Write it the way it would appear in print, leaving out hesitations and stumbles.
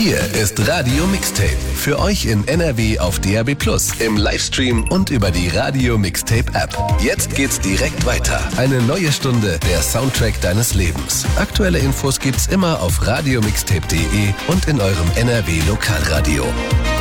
Hier ist Radio Mixtape. Für euch in NRW auf DAB+, im Livestream und über die Radio Mixtape App. Jetzt geht's direkt weiter. Eine neue Stunde, der Soundtrack deines Lebens. Aktuelle Infos gibt's immer auf radiomixtape.de und in eurem NRW Lokalradio.